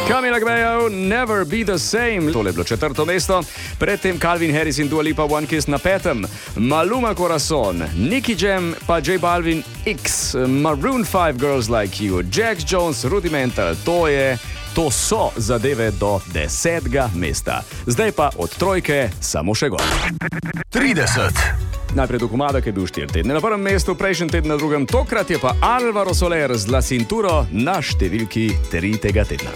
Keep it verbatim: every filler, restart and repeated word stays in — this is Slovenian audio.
Camila Cabello, Never Be The Same. Tole je bilo četrto mesto. Predtem Calvin Harris in Dua Lipa, One Kiss na petem. Maluma Corazon, Nicky Jam pa J Balvin X. Maroon five, Girls Like You. Jax Jones, Rudimental. To je, to so zadeve do desetega mesta. Zdaj pa od trojke samo še gor. trideset. Najprej do komada, ki je bil štiri tedne na prvem mestu, prejšnji teden na drugem. Tokrat je pa Alvaro Soler z La Cintura na številki tri tega tedna.